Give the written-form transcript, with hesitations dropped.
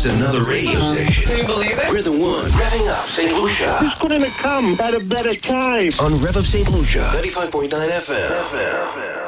just another radio station. Can you believe it? We're the one revving up St. Lucia. This couldn't have come at a better time. On Rev Up St. Lucia, 95.9 FM.